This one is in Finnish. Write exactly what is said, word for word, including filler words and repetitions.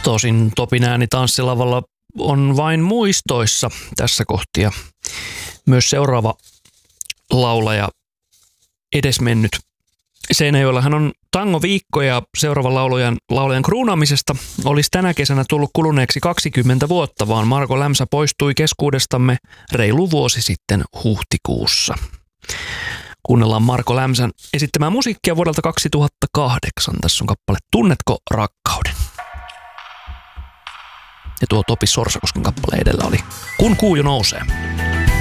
Tosin Topin ääni tanssilavalla on vain muistoissa tässä kohtia. Myös seuraava laulaja edesmennyt. Seinäjoella hän on tangoviikko ja seuraavan laulajan, laulajan kruunaamisesta olisi tänä kesänä tullut kuluneeksi kaksikymmentä vuotta, vaan Marko Lämsä poistui keskuudestamme reilu vuosi sitten huhtikuussa. Kuunnellaan Marko Lämsän esittämää musiikkia vuodelta kaksituhattakahdeksan. Tässä on kappale Tunnetko rakkauden? Ja tuo Topi Sorsakosken kappale edellä oli Kun kuu jo nousee.